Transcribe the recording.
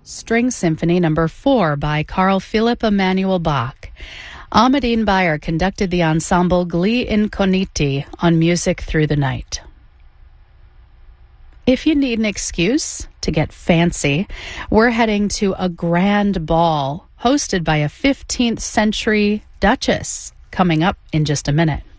String Symphony No. 4 by Carl Philipp Emanuel Bach. Ahmadine Bayer conducted the ensemble Gli Incogniti on Music Through the Night. If you need an excuse to get fancy, we're heading to a grand ball hosted by a 15th century duchess coming up in just a minute.